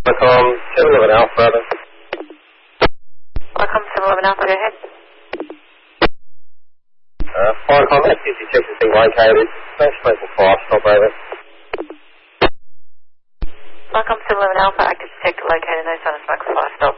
Welcome, 711 Alpha, rather. Welcome, 711 Alpha, go ahead. Fire combat, is your check has been located. Smash local 5, stop over. Welcome, 711 Alpha, active detector located, no sign of smoke, 5, stop.